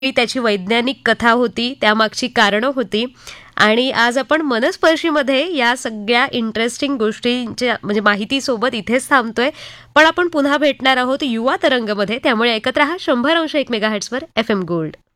त्याची वैज्ञानिक कथा होती, त्यामागची कारणं होती आणि आज आपण मनस्पर्शीमध्ये या सगळ्या इंटरेस्टिंग गोष्टींच्या म्हणजे माहितीसोबत इथेच थांबतोय. पण आपण पुन्हा भेटणार आहोत युवा तरंगमध्ये. त्यामुळे ऐकत रहा 100.1 मेगाहर्ट्झवर FM गोल्ड.